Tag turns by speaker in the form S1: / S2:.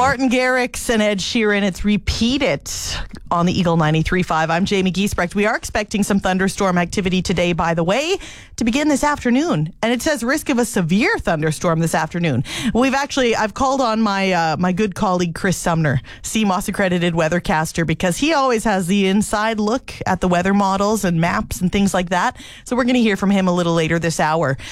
S1: Martin Garrix and Ed Sheeran. It's Repeat It on the Eagle 93.5. I'm Jamie Giesbrecht. We are expecting some thunderstorm activity today, by the way, to begin this afternoon. And it says risk of a severe thunderstorm this afternoon. I've called on my good colleague Chris Sumner, CMOS accredited weathercaster, because he always has the inside look at the weather models and maps and things like that. So we're going to hear from him a little later this hour.